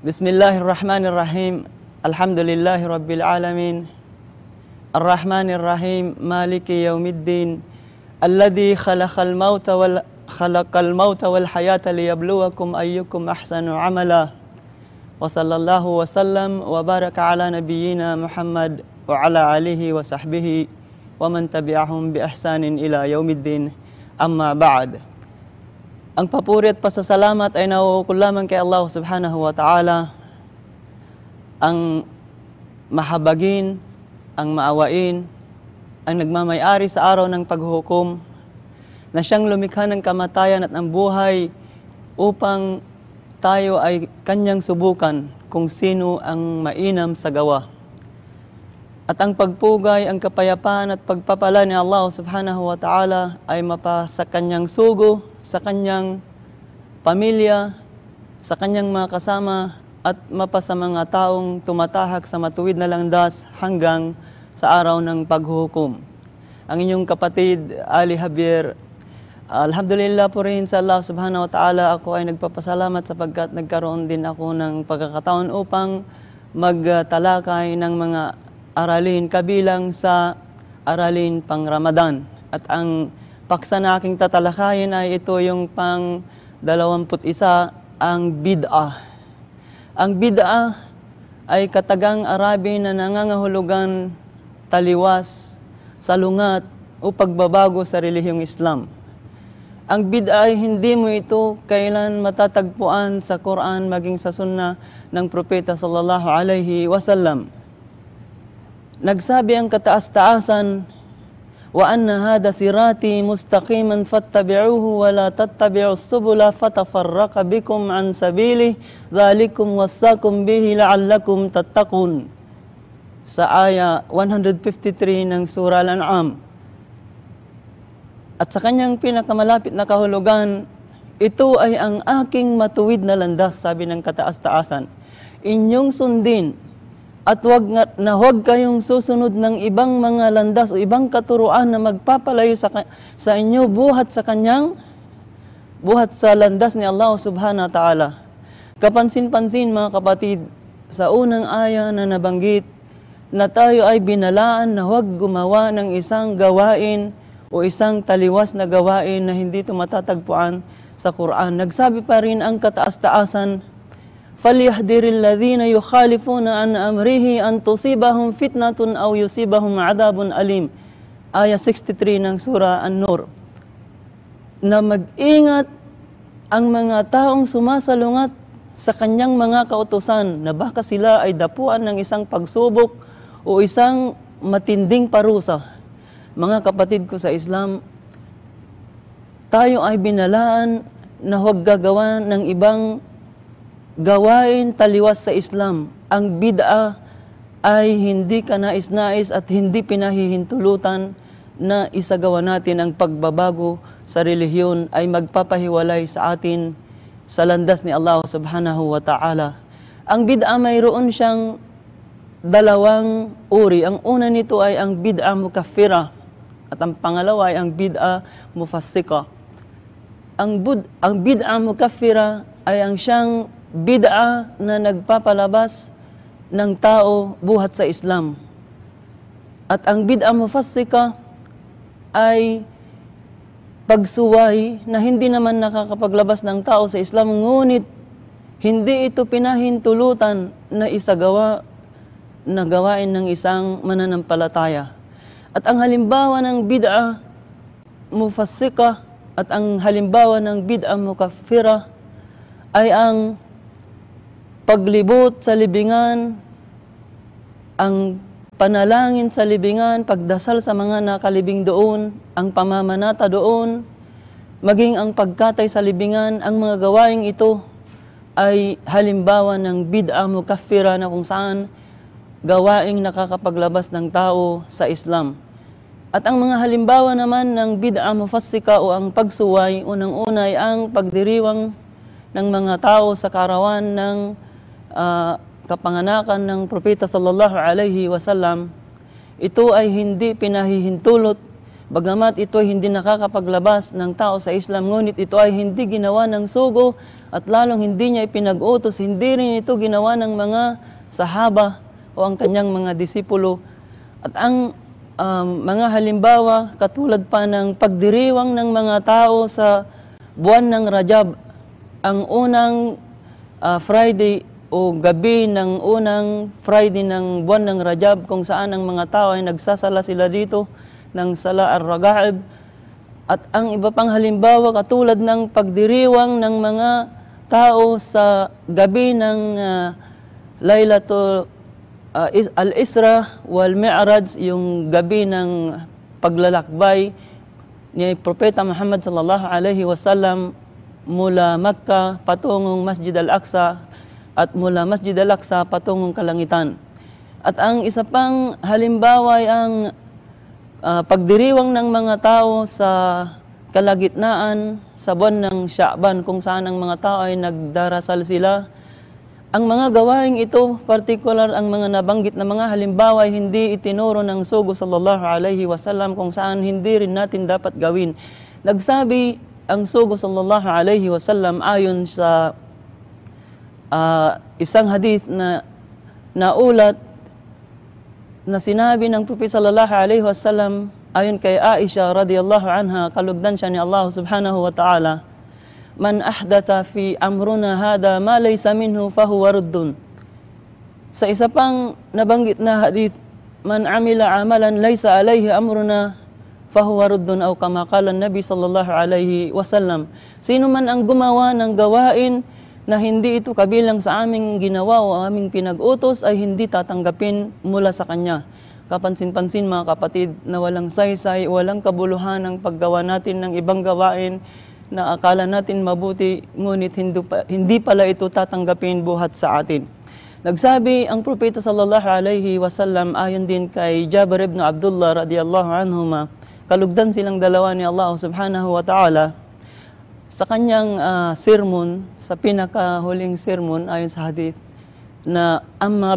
Bismillahirrahmanirrahim. Alhamdulillahi Rabbil Alamin. Ar-Rahmanirrahim. Maliki yawmiddin. Alladhi khalaqal mauta wal hayata liyabluwakum ayyukum ahsanu amala. Wa sallallahu wa sallam wa baraka ala nabiyyina Muhammad wa ala alihi wa sahbihi wa man tabi'ahum bi ihsanin ila yawmiddin. Amma ba'd. Ang papuri at pasasalamat ay nauukol lamang kay Allah subhanahu wa ta'ala, ang mahabagin, ang maawain, ang nagmamayari sa araw ng paghuhukom, na siyang lumikha ng kamatayan at ng buhay upang tayo ay kanyang subukan kung sino ang mainam sa gawa. At ang pagpugay, ang kapayapaan at pagpapala ni Allah subhanahu wa ta'ala ay mapa sa kanyang sugo, sa kanyang pamilya, sa kanyang mga kasama, at mapa sa mga taong tumatahak sa matuwid na landas hanggang sa araw ng paghuhukom. Ang inyong kapatid, Ali Javier, alhamdulillah po rin sa Allah subhanahu wa ta'ala, ako ay nagpapasalamat sapagkat nagkaroon din ako ng pagkakataon upang magtalakay ng mga aralin kabilang sa aralin pang Ramadan. At ang paksa na aking tatalakayin ay ito yung pang 21, ang bid'ah. Ang bid'ah ay katagang Arabi na nangangahulugan taliwas, salungat o pagbabago sa relihiyong Islam. Ang bid'ah ay hindi mo ito kailan matatagpuan sa Quran maging sa sunnah ng Propeta sallallahu alaihi wasallam. Nagsabi ang kataas-taasan, wa anna hada sirati mustaqiman fattabi'uhu wa la tattabi'us subula fatafarraqa bikum an sabili dhalikum wassakum bihi la'allakum tattaqun. Sa aya 153 ng Surah Al-An'am. At sa kanyang pinakamalapit na kahulugan, ito ay ang aking matuwid na landas, sabi ng kataas-taasan. Inyong sundin at huwag kayong susunod ng ibang mga landas o ibang katuruan na magpapalayo sa inyo buhat sa landas ni Allah subhanahu wa ta'ala. Kapansin-pansin mga kapatid, sa unang aya na nabanggit na tayo ay binalaan na huwag gumawa ng isang gawain o isang taliwas na gawain na hindi ito matatagpuan sa Quran. Nagsabi pa rin ang kataas-taasan, فَلْيَحْذِرِ الَّذِينَ يُخَالِفُونَ عَنْ أَمْرِهِ أَنْ تُصِيبَهُمْ فِتْنَةٌ أَوْ يُصِيبَهُمْ عَذَابٌ أَلِيمٌ. Aya 63 ng Surah An-Nur. Na mag-ingat ang mga taong sumasalungat sa kanyang mga kautusan na baka sila ay dapuan ng isang pagsubok o isang matinding parusa. Mga kapatid ko sa Islam, tayo ay binalaan na huwag gagawa ng ibang gawain taliwas sa Islam. Ang bid'ah ay hindi kanais-nais at hindi pinahihintulutan na isagawa natin ang pagbabago sa relihiyon ay magpapahiwalay sa atin sa landas ni Allah subhanahu wa ta'ala. Ang bid'ah mayroon siyang dalawang uri. Ang una nito ay ang bid'ah mukaffira at ang pangalawa ay ang bid'ah mufassika. Ang bid'ah mukaffira ay ang siyang bid'ah na nagpapalabas ng tao buhat sa Islam. At ang bid'ah mufassika ay pagsuway na hindi naman nakakapaglabas ng tao sa Islam, ngunit hindi ito pinahintulutan na isagawa na gawain ng isang mananampalataya. At ang halimbawa ng bid'ah mufassika at ang halimbawa ng bid'ah mukaffira ay ang paglibot sa libingan, ang panalangin sa libingan, pagdasal sa mga nakalibing doon, ang pamamanata doon, maging ang pagkatay sa libingan, ang mga gawaing ito ay halimbawa ng bid'ah mukaffira na kung saan gawaing nakakapaglabas ng tao sa Islam. At ang mga halimbawa naman ng bid'ah mufassika o ang pagsuway, unang-una ay ang pagdiriwang ng mga tao sa karawan ng kapanganakan ng Propeta sallallahu alaihi wasallam. Ito ay hindi pinahihintulot Bagamat ito ay hindi nakakapaglabas ng tao sa Islam, ngunit ito ay hindi ginawa ng sugo at lalong hindi niya ipinag-utos, hindi rin ito ginawa ng mga sahaba o ang kanyang mga disipulo. At ang mga halimbawa, katulad pa ng pagdiriwang ng mga tao sa buwan ng Rajab, ang unang Friday o gabi ng unang Friday ng buwan ng Rajab, kung saan ang mga tao ay nagsasala sila dito ng Sala ar-Raga'ib. At ang iba pang halimbawa, katulad ng pagdiriwang ng mga tao sa gabi ng Laylatul Al-Isra wal Mi'raj, yung gabi ng paglalakbay ni Propeta Muhammad sallallahu alaihi wasallam mula Makkah patungong Masjid Al-Aqsa at mula Masjid Al-Aqsa patungong kalangitan. At ang isa pang halimbawa ay ang pagdiriwang ng mga tao sa kalagitnaan sa buwan ng Sha'ban, kung saan ang mga tao ay nagdarasal sila. Ang mga gawaing ito, particular ang mga nabanggit na mga halimbawa, ay hindi itinuro ng sugo sallallahu alaihi wasallam, kung saan hindi rin natin dapat gawin. Nagsabi ang sugo sallallahu alaihi wasallam ayon sa isang hadith na naulat na sinabi ng Prophet sallallahu alaihi wasallam ayon kay Aisha radhiyallahu anha, kalugdan siya ni Allah subhanahu wa ta'ala, man ahdatha fi amruna hada ma laysa minhu fahuwa ruddun. Sa isa pang nabanggit na hadith, man amila amalan laysa alayhi amruna fahuwa ruddun, aw kama qala Nabi sallallahu alaihi wasallam. Sino man ang gumawa ng gawain na hindi ito kabilang sa aming ginawa o aming pinag-utos, ay hindi tatanggapin mula sa kanya. Kapansin-pansin mga kapatid, na walang saysay, walang kabuluhan ang paggawa natin ng ibang gawain na akala natin mabuti, ngunit hindi pala ito tatanggapin buhat sa atin. Nagsabi ang Propeta sallallahu alaihi wasallam ayon din kay Jabir ibn Abdullah radiyallahu anhuma, kalugdan silang dalawa ni Allah subhanahu wa ta'ala, sa kanyang sermon, sa pinakahuling sermon ayon sa hadith, na amma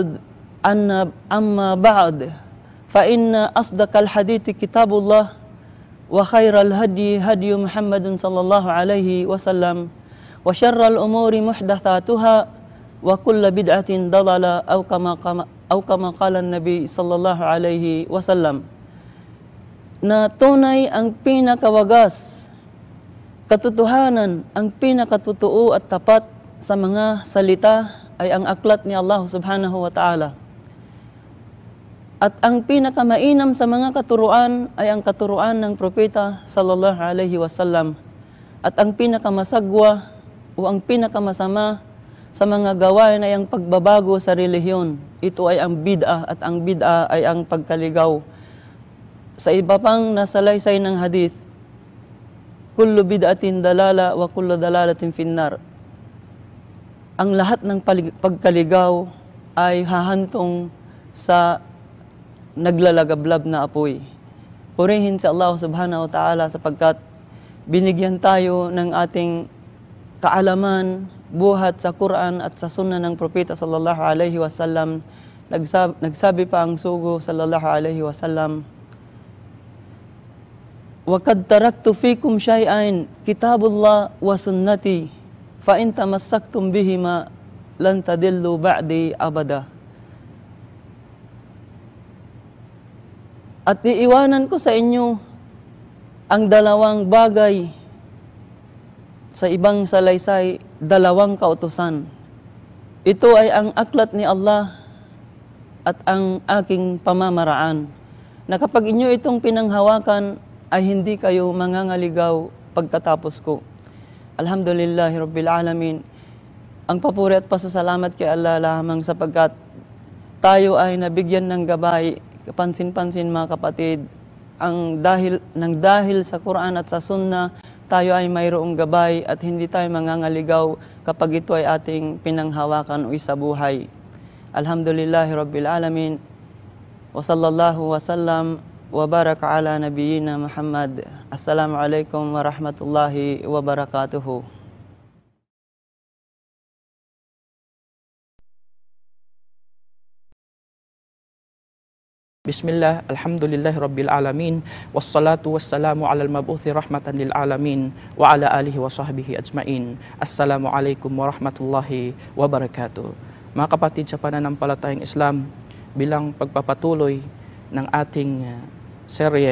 ba'd fa inna asdaqal hadithi kitabullah wa khairal hadi hadi Muhammadin sallallahu alaihi wasallam wa syarral umuri muhdatsatuha wa kullu bid'atin dalala, aw kama qala Nabi sallallahu alaihi wasallam. Na tunay ang pinakawagas, katotohanan, ang pinakatotoo at tapat sa mga salita ay ang aklat ni Allah subhanahu wa ta'ala. At ang pinakamainam sa mga katuruan ay ang katuruan ng Propeta sallallahu alaihi wasallam. At ang pinakamasagwa o ang pinakamasama sa mga gawain ay ang pagbabago sa relihiyon. Ito ay ang bid'ah, at ang bid'ah ay ang pagkaligaw. Sa iba pang nasalaysay ng hadith, kullu bid'atin dalala wa kullu dalalatin finnar. Ang lahat ng pagkaligaw ay hahantong sa naglalagablab na apoy. Purihin si Allah subhanahu wa ta'ala sapagkat binigyan tayo ng ating kaalaman buhat sa Quran at sa sunnah ng Propeta sallallahu alaihi wasallam. Nagsabi pa ang sugo sallallahu alaihi wasallam, وَقَدْ تَرَكْتُ فِيكُمْ شَيْئَيْنِ كِتَابُ اللَّهِ وَسُنَّتِي فَإِنْ تَمَسَّكْتُمْ بِهِمَا لَنْ تَضِلُّوا بَعْدِي أَبَدًا. At iiwanan ko sa inyo ang dalawang bagay, sa ibang salaysay, dalawang kautusan. Ito ay ang aklat ni Allah at ang aking pamamaraan, na kapag inyo itong pinanghawakan, ay hindi kayo mangangaligaw pagkatapos ko. Alhamdulillahi Rabbil Alamin. Ang papuri at pasasalamat kay Allah lamang sapagkat tayo ay nabigyan ng gabay. Kapansin-pansin mga kapatid, dahil sa Quran at sa Sunnah, tayo ay mayroong gabay at hindi tayo mangangaligaw kapag ito ay ating pinanghawakan o isabuhay. Alhamdulillahi Rabbil Alamin. Wa sallallahu wa sallam wa baraka ala nabiyyina Muhammad. Assalamualaikum warahmatullahi wabarakatuh. Bismillah, alhamdulillahi rabbil alamin, wassalatu wassalamu ala al-mabuthi rahmatan lil alamin, wa ala alihi wa sahbihi ajmain. Assalamualaikum warahmatullahi wabarakatuh. Mga kapatid sa pananampalatayang Islam, bilang pagpapatuloy ng ating serye,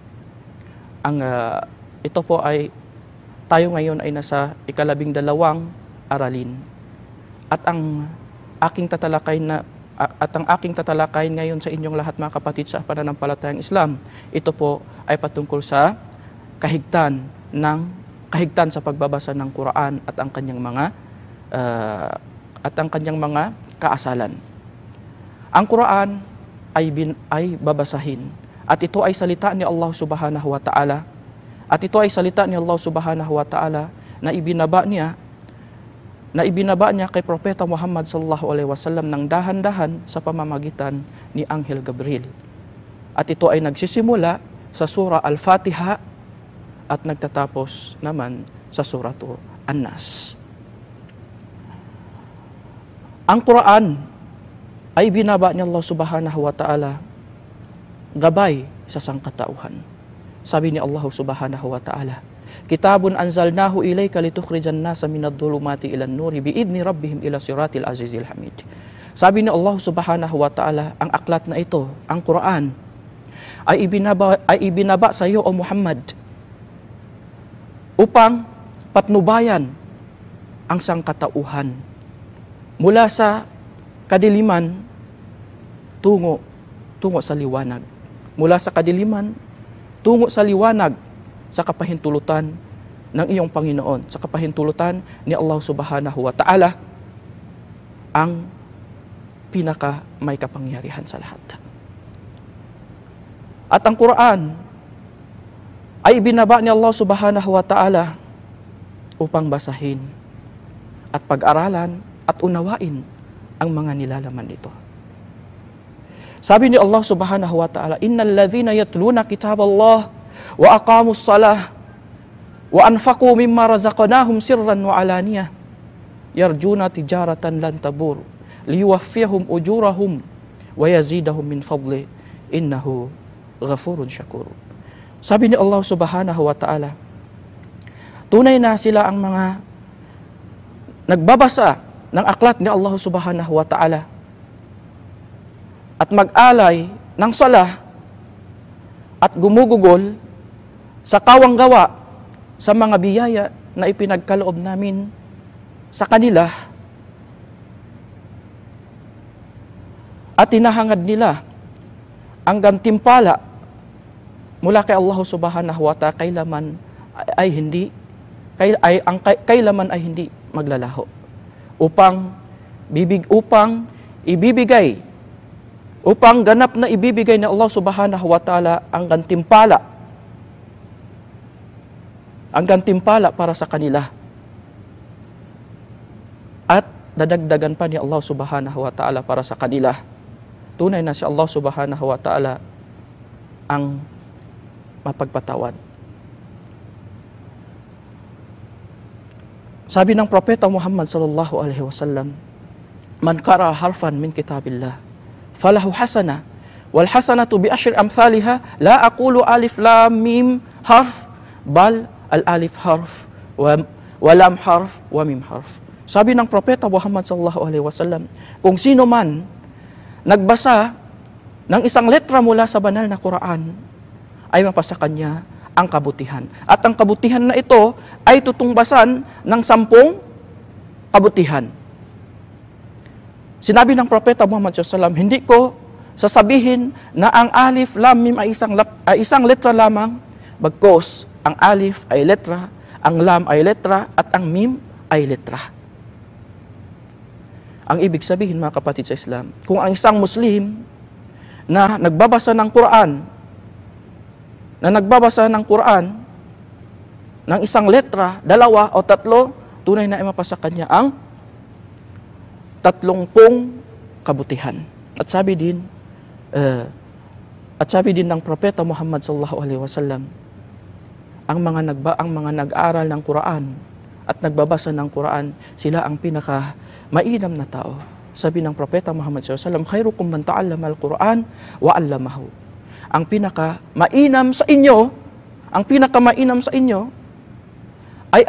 ito po ay tayo ngayon ay nasa ika-12 aralin. At ang aking tatalakayin ngayon sa inyong lahat mga kapatid sa pananampalatayang Islam, ito po ay patungkol sa kahigtan sa pagbabasa ng Quran at ang kanyang mga kaasalan. Ang Quran ay babasahin at ito ay salita ni Allah Subhanahu wa Ta'ala. At ito ay salita ni Allah Subhanahu wa Ta'ala na ibinaba niya kay Propeta Muhammad sallallahu alaihi wasallam ng dahan-dahan sa pamamagitan ni Anghel Gabriel. At ito ay nagsisimula sa surah Al-Fatiha at nagtatapos naman sa surah An-Nas. Ang Quran ay binaba ni Allah Subhanahu wa Ta'ala gabay sa sangkatauhan. Sabi ni Allah Subhanahu wa Ta'ala, Kitabun anzalnahu ilayka litukhrijan nasa minadh-dhulumati ilan nuri biidni rabbihim ila siratil azizil hamid. Sabi ni Allah Subhanahu wa Ta'ala, ang aklat na ito, ang Quran, ay ibinaba sa iyo o Muhammad upang patnubayan ang sangkatauhan mula sa kadiliman tungo sa liwanag. Mula sa kadiliman tungo sa liwanag, sa kapahintulutan ng iyong Panginoon, sa kapahintulutan ni Allah Subhanahu wa Ta'ala, ang pinaka may kapangyarihan sa lahat. At ang Quran ay binaba ni Allah Subhanahu wa Ta'ala upang basahin at pag-aralan at unawain ang mga nilalaman nito. Sabi ni Allah Subhanahu wa Ta'ala, Innal ladhina yatluna kitaballah wa aqamus salah wa anfaqu mimma razaqnahum sirran wa alaniyah yarjuna tijaratan lan tabur liyuwaffiyahum ujurahum wa yazidahum min fadli innahu ghafurun syakur. Sabi ni Allah Subhanahu wa Ta'ala, tunay na sila ang mga nagbabasa ng aklat ni Allah Subhanahu wa Ta'ala at mag-alay ng salah at gumugugol sa kawang-gawa sa mga biyaya na ipinagkaloob namin sa kanila at tinahangad nila ang gantimpala mula kay Allah Subhanahu wa Ta'ala kailaman ay hindi maglalaho upang ganap na ibibigay ni Allah Subhanahu wa Ta'ala ang gantimpala para sa kanila. At dadagdagan pa ni Allah Subhanahu wa Ta'ala para sa kanila. Tunay na si Allah Subhanahu wa Ta'ala ang mapagpatawad. Sabi ng Propeta Muhammad sallallahu alaihi wasallam, Man qara harfan min kitabillah falahu hasana wal hasanatu bi asyri amthaliha la aqulu alif lam mim harf bal al alif harf wa lam harf wa mim harf. Sabi ng Propeta Muhammad sallallahu alaihi wasallam, kung sino man nagbasa ng isang letra mula sa banal na Quran ay mapasa kanya ang kabutihan. At ang kabutihan na ito ay tutungbasan ng 10 kabutihan. Sinabi ng Propeta Muhammad SAW, hindi ko sasabihin na ang alif, lam, mim ay isang letra lamang, bagkus ang alif ay letra, ang lam ay letra, at ang mim ay letra. Ang ibig sabihin mga kapatid sa Islam, kung ang isang Muslim na nagbabasa ng Quran, ng isang letra, 2 o 3, tunay na ay mapasa kanya ang 30 kabutihan. At sabi din ng Propeta Muhammad sallallahu alaihi wasallam, ang mga nag-aaral ng Quran at nagbabasa ng Quran, sila ang pinaka mainam na tao sabi ng Propeta Muhammad SAW, khairukum man ta'allama al-Quran wa 'allamahu. Ang pinaka-mainam sa inyo, ay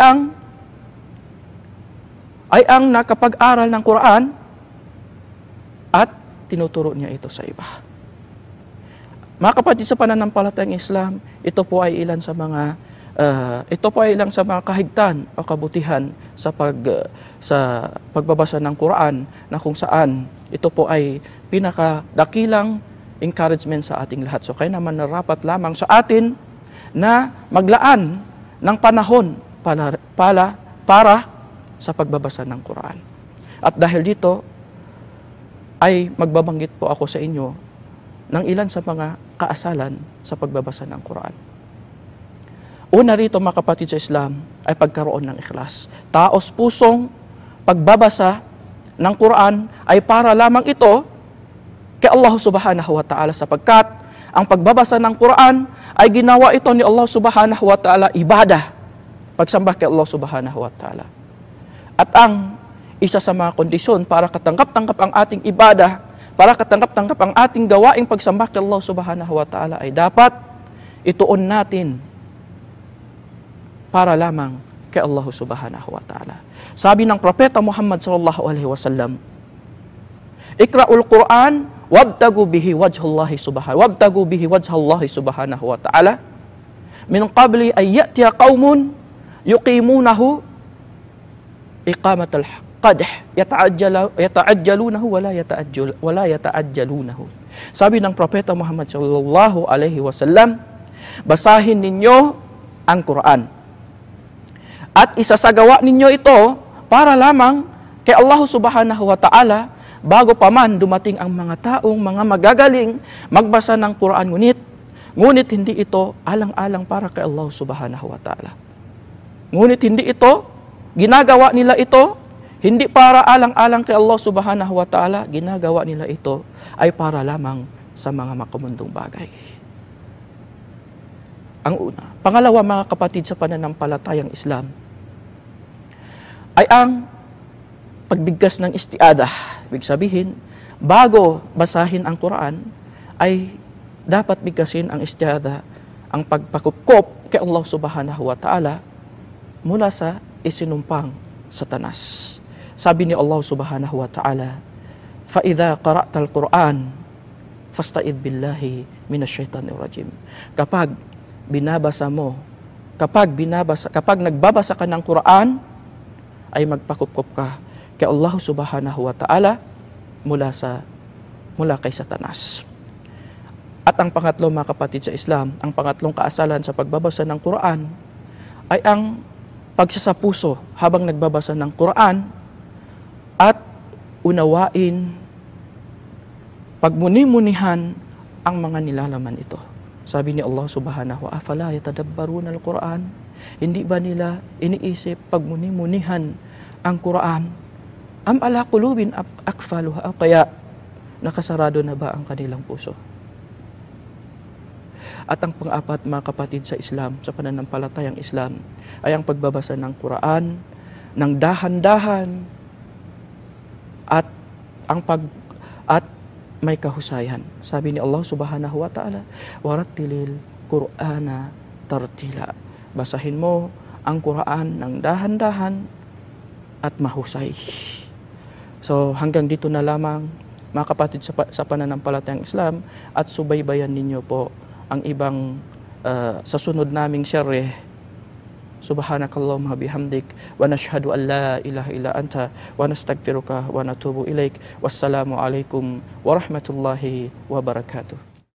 ang nakapag-aral ng Quran at tinuturo niya ito sa iba. Mga kapatid, sa pananampalatayang Islam, ito po ay ilan sa mga kahigtan o kabutihan sa pagbabasa ng Quran, na kung saan ito po ay pinakadakilang encouragement sa ating lahat. So kaya naman narapat lamang sa atin na maglaan ng panahon para sa pagbabasa ng Quran. At dahil dito ay magbabanggit po ako sa inyo ng ilan sa mga kaasalan sa pagbabasa ng Quran. Una rito, mga kapatid sa Islam, ay pagkaroon ng ikhlas. Taos pusong pagbabasa ng Quran ay para lamang ito kay Allah Subhanahu wa Ta'ala, sapagkat ang pagbabasa ng Quran ay ginawa ito ni Allah Subhanahu wa Ta'ala ibadah, pagsamba kay Allah Subhanahu wa Ta'ala. At ang isa sa mga kondisyon para katanggap-tanggap ang ating ibadah, para katanggap-tanggap ang ating gawaing pagsamba kay Allah Subhanahu wa Ta'ala, ay dapat ituon natin para lamang kay Allah Subhanahu wa Ta'ala. Sabi ng Propeta Muhammad sallallahu alaihi wasallam, Iqra'ul Quran wabtagu bihi wajhallahi subhanahu wa ta'ala min qabli ay ya'tiya qaumun yuqimunahu iqamatal qadh yata'ajjalunahu wala yata'ajjalunahu. Sabi ng Propeta Muhammad sallallahu alaihi wasallam, basahin ninyo ang Quran at isasagawa ninyo ito para lamang kay Allah Subhanahu wa Ta'ala, bago pa man dumating ang mga taong mga magagaling magbasa ng Quran, ngunit hindi ito alang-alang para kay Allah Subhanahu wa Ta'ala. Ngunit hindi ito, ginagawa nila ito, hindi para alang-alang kay Allah Subhanahu wa Ta'ala, ginagawa nila ito ay para lamang sa mga makamundong bagay. Ang una. Pangalawa, mga kapatid, sa pananampalatayang Islam, ay ang pagbigkas ng istiadah. Ibig sabihin, bago basahin ang Quran, ay dapat bigkasin ang istiadah, ang pagpakupkop kay Allah Subhanahu wa Ta'ala mula sa isinumpang Satanas. Sabi ni Allah Subhanahu wa Ta'ala, فَإِذَا قَرَأْتَ الْقُرْآنِ فَاسْتَعِذْ بِاللَّهِ مِنَ الشَّيْطَانِ الرَّجِيمِ. Kapag nagbabasa ka ng Quran, ay magpakupkop ka kay Allah Subhanahu wa Ta'ala mula kay Satanas. At ang pangatlo, mga kapatid sa Islam, ang pangatlong kaasalan sa pagbabasa ng Quran ay ang pagsasapuso habang nagbabasa ng Quran at unawain, pagmuni-munihan ang mga nilalaman ito. Sabi ni Allah Subhanahu wa Ta'ala, afala yatadabbaruna al-Quran? Hindi ba nila iniisip, pagmuni-munihan ang Quran? Am ala qulubin akfaluha, kaya nakasarado na ba ang kanilang puso? At ang pang-apat, mga kapatid sa Islam, sa pananampalatayang Islam, ay ang pagbabasa ng Quran ng dahan-dahan at may kahusayan. Sabi ni Allah Subhanahu wa Ta'ala, warattilil Qur'ana tartila. Basahin mo ang Quran ng dahan-dahan at mahusay. So hanggang dito na lamang, mga kapatid, sa pananampalatayang Islam, at subaybayan ninyo po ang ibang sa sunod naming syareh. Subhanakallahumma bihamdik wa nashhadu an la ilaha illa anta wa nastaghfiruka wa natubu ilaik. Wassalamu alaikum warahmatullahi wabarakatuh.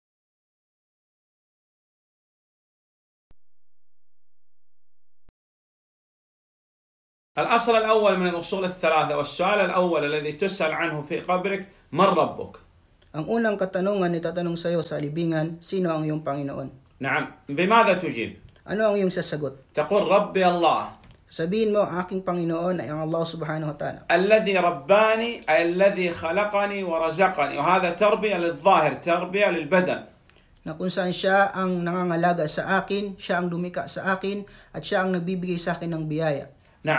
الأصل الأول من الأصول الثلاثة والسؤال الأول الذي تسأل عنه في قبرك من ربك؟ Ang unang katanungan na itatanong sa iyo sa libingan, sino ang iyong Panginoon? نعم. بماذا تجيب؟ Ano ang iyong sasagot? تقول ربي الله. Sabihin mo, ang aking Panginoon ay ang Allah Subhanahu wa Ta'ala. الذي رباني أي الذي خلقني ورزقني، وهذا تربية للظاهر، تربية للبدن. Na kung saan siya ang nangangalaga sa akin, siya ang lumikha sa akin, at siya ang nagbibigay sa akin ng biyaya. نعم.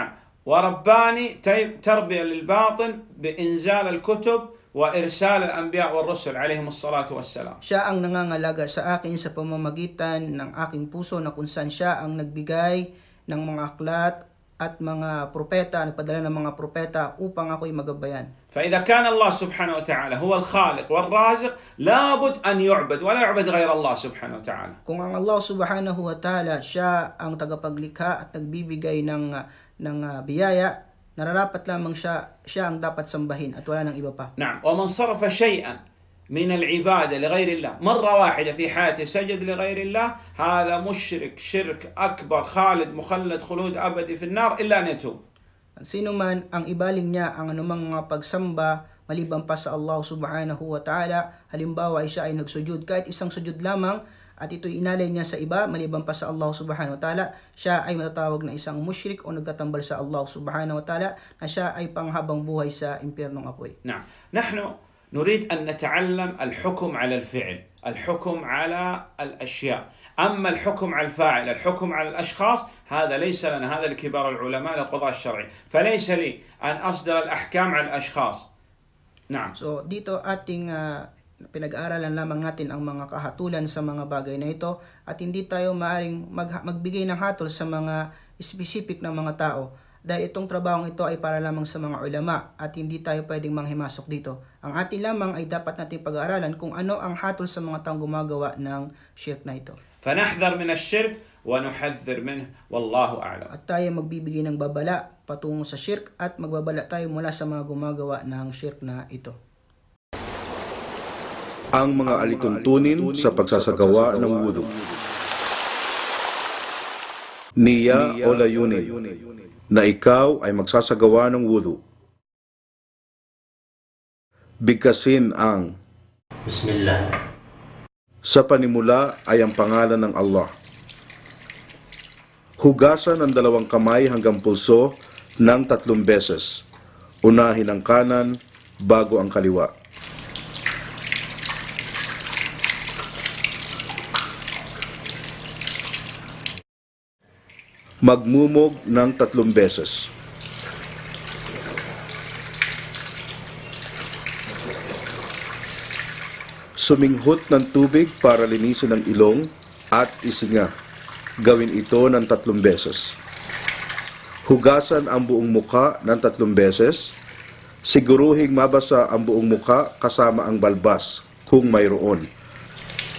ورباني تربية للباطن بإنزال الكتب وإرسال الأنبياء والرسل عليهم الصلاة والسلام. Siya ang nangangalaga sa akin sa pamamagitan ng aking puso na kung saan siya ang nagbigay ng mga aklat at mga propeta, nagpadala ng mga propeta upang ako'y magabayan. فإذا كان الله سبحانه وتعالى هو الخالق والرازق لابد أن يعبد ولا يعبد غير الله سبحانه وتعالى. Kung ang Allah subhanahu wa ta'ala siya ang tagapaglikha at nagbibigay ng biyaya, nararapat lamang siya ang dapat sambahin at wala nang iba pa. نعم. ومن صرف شيئا من العبادة لغير الله مرة واحدة في حياته سجد لغير الله هذا مشرك شرك أكبر خالد مخلد خلود أبدي في النار إلا أن يتوب. Sino man ang ibaling niya ang anumang mga pagsamba maliban pa sa Allah subhanahu wa ta'ala, halimbawa ay siya ay nagsujud kahit isang sujud lamang at ito'y inalay niya sa iba maliban pa sa Allah subhanahu wa ta'ala, siya ay matatawag na isang mushrik o nagtatambal sa Allah subhanahu wa ta'ala na siya ay panghabang buhay sa impyernong apoy. نعم. نحن نريد أن نتعلم الحكم على الفعل، الحكم على الأشياء. أما الحكم على الفاعل، الحكم على الأشخاص، هذا ليس لنا، هذا لكبار العلماء للقضاء الشرعي، فليس لي أن أصدر الأحكام على الأشخاص. نعم. So dito ating pinag-aaralan lamang natin ang mga kahatulan sa mga bagay na ito at hindi tayo maaring magbigay ng hatol sa mga specific na mga tao. Dahil itong trabahong ito ay para lamang sa mga ulama at hindi tayo pwedeng manghimasok dito. Ang atin lamang ay dapat natin pag-aaralan kung ano ang hatol sa mga taong gumagawa ng shirk na ito. فنحذر من الشرك ونحذر منه والله أعلم. At tayo magbibigay ng babala patungo sa shirk at magbabala tayo mula sa mga gumagawa ng shirk na ito. Ang mga alituntunin sa pagsasagawa ng wudu. Niya o layunin na ikaw ay magsasagawa ng wudu. Bigkasin ang Bismillah. Sa panimula ay ang pangalan ng Allah. Hugasan ang 2 kamay hanggang pulso ng 3 beses. Unahin ang kanan bago ang kaliwa. Magmumog ng 3 beses. Suminghot ng tubig para linisin ang ilong at isinga. Gawin ito ng 3 beses. Hugasan ang buong muka ng 3 beses. Siguruhing mabasa ang buong muka kasama ang balbas kung mayroon.